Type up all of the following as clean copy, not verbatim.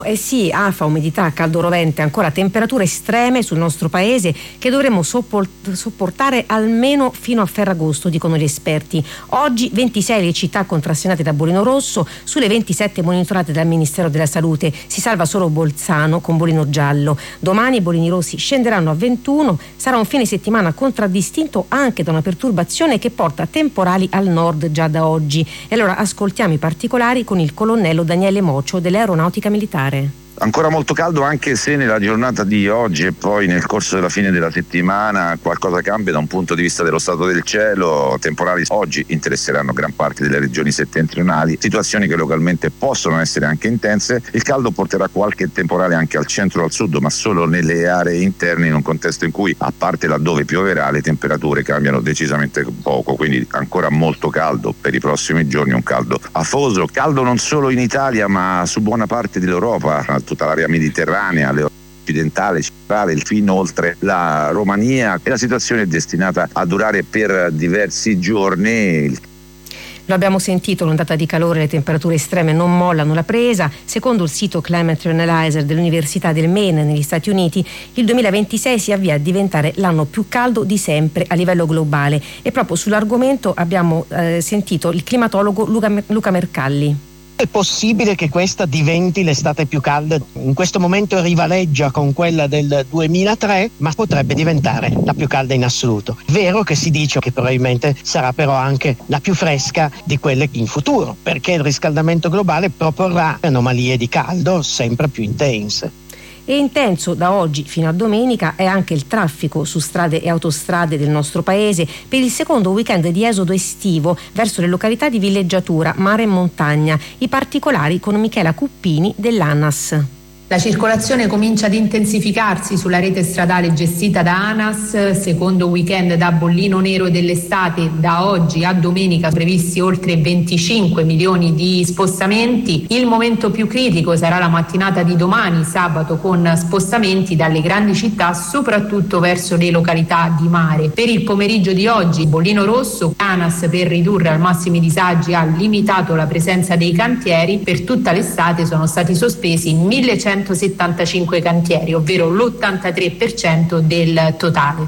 Eh sì, afa, umidità, caldo rovente, ancora temperature estreme sul nostro paese che dovremo sopportare almeno fino a Ferragosto, dicono gli esperti. Oggi 26 le città contrassegnate da bollino rosso, sulle 27 monitorate dal Ministero della Salute. Si salva solo Bolzano con bollino giallo. Domani i bollini rossi scenderanno a 21, sarà un fine settimana contraddistinto anche da una perturbazione che porta temporali al nord già da oggi. E allora ascoltiamo i particolari con il colonnello Daniele Mocio dell'Aeronautica Militare. Ancora molto caldo, anche se nella giornata di oggi e poi nel corso della fine della settimana qualcosa cambia da un punto di vista dello stato del cielo. Temporali oggi interesseranno gran parte delle regioni settentrionali, situazioni che localmente possono essere anche intense. Il caldo porterà qualche temporale anche al centro e al sud, ma solo nelle aree interne, in un contesto in cui, a parte laddove pioverà, le temperature cambiano decisamente poco, quindi ancora molto caldo per i prossimi giorni, un caldo afoso. Caldo non solo in Italia ma su buona parte dell'Europa, tutta l'area mediterranea, l'Europa occidentale, centrale, fino oltre la Romania, e la situazione è destinata a durare per diversi giorni. Lo abbiamo sentito, l'ondata di calore, le temperature estreme non mollano la presa. Secondo il sito Climate Analyzer dell'Università del Maine negli Stati Uniti, il 2026 si avvia a diventare l'anno più caldo di sempre a livello globale, e proprio sull'argomento abbiamo sentito il climatologo Luca Mercalli. È possibile che questa diventi l'estate più calda. In questo momento rivaleggia con quella del 2003, ma potrebbe diventare la più calda in assoluto. Vero che si dice che probabilmente sarà però anche la più fresca di quelle in futuro, perché il riscaldamento globale proporrà anomalie di caldo sempre più intense. E intenso da oggi fino a domenica è anche il traffico su strade e autostrade del nostro paese per il secondo weekend di esodo estivo verso le località di villeggiatura, mare e montagna. I particolari con Michela Cuppini dell'ANAS. La circolazione comincia ad intensificarsi sulla rete stradale gestita da ANAS. Secondo weekend da bollino nero dell'estate, da oggi a domenica previsti oltre 25 milioni di spostamenti. Il momento più critico sarà la mattinata di domani, sabato, con spostamenti dalle grandi città soprattutto verso le località di mare. Per il pomeriggio di oggi, bollino rosso. ANAS, per ridurre al massimo i disagi, ha limitato la presenza dei cantieri. Per tutta l'estate sono stati sospesi 1175 cantieri, ovvero l'83% del totale.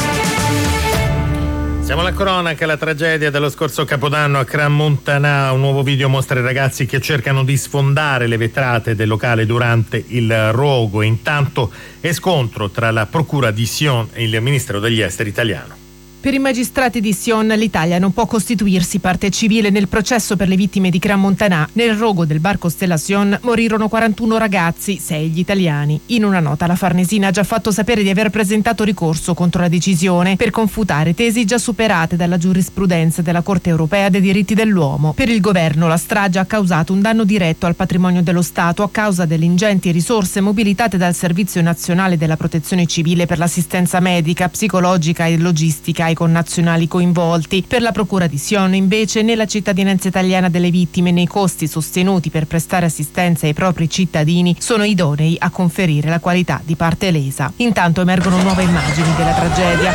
Siamo alla cronaca, la tragedia dello scorso Capodanno a Crans-Montana. Un nuovo video mostra i ragazzi che cercano di sfondare le vetrate del locale durante il rogo. Intanto è scontro tra la procura di Sion e il Ministero degli Esteri italiano. Per i magistrati di Sion l'Italia non può costituirsi parte civile nel processo per le vittime di Crans-Montana. Nel rogo del bar Costellation morirono 41 ragazzi, 6 gli italiani. In una nota la Farnesina ha già fatto sapere di aver presentato ricorso contro la decisione per confutare tesi già superate dalla giurisprudenza della Corte Europea dei Diritti dell'Uomo. Per il governo la strage ha causato un danno diretto al patrimonio dello Stato a causa delle ingenti risorse mobilitate dal Servizio Nazionale della Protezione Civile per l'assistenza medica, psicologica e logistica ai connazionali coinvolti. Per la procura di Sion invece né la cittadinanza italiana delle vittime né i costi sostenuti per prestare assistenza ai propri cittadini sono idonei a conferire la qualità di parte lesa. Intanto emergono nuove immagini della tragedia.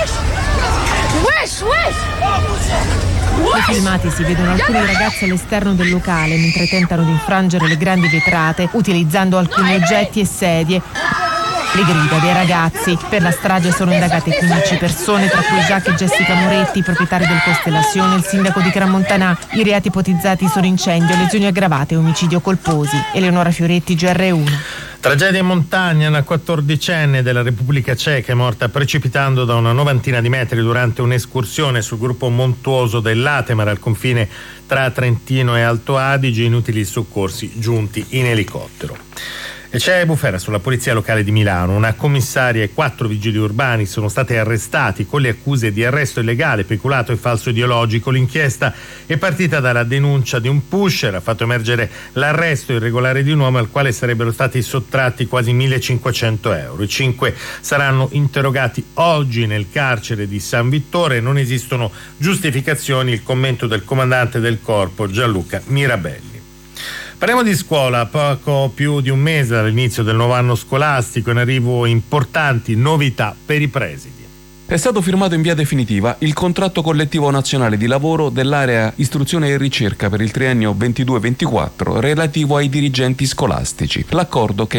Nei filmati si vedono alcuni ragazzi all'esterno del locale mentre tentano di infrangere le grandi vetrate utilizzando alcuni oggetti e sedie. Le grida dei ragazzi. Per la strage sono indagate 15 persone, tra cui Jacques e Jessica Moretti, proprietari del Costellation e il sindaco di Crans-Montana. I reati ipotizzati sono incendio, lesioni aggravate e omicidio colposi. Eleonora Fioretti, GR1. Tragedia in montagna, una 14enne della Repubblica Ceca è morta precipitando da una novantina di metri durante un'escursione sul gruppo montuoso dell'Atemar al confine tra Trentino e Alto Adige. Inutili soccorsi giunti in elicottero. E c'è bufera sulla polizia locale di Milano. Una commissaria e 4 vigili urbani sono stati arrestati con le accuse di arresto illegale, peculato e falso ideologico. L'inchiesta è partita dalla denuncia di un pusher, ha fatto emergere l'arresto irregolare di un uomo al quale sarebbero stati sottratti quasi 1.500 euro. I 5 saranno interrogati oggi nel carcere di San Vittore. Non esistono giustificazioni. Il commento del comandante del corpo Gianluca Mirabelli. Parliamo di scuola. A poco più di un mese dall'inizio del nuovo anno scolastico, in arrivo importanti novità per i presidi. È stato firmato in via definitiva il contratto collettivo nazionale di lavoro dell'area istruzione e ricerca per il triennio 22-24 relativo ai dirigenti scolastici. L'accordo, che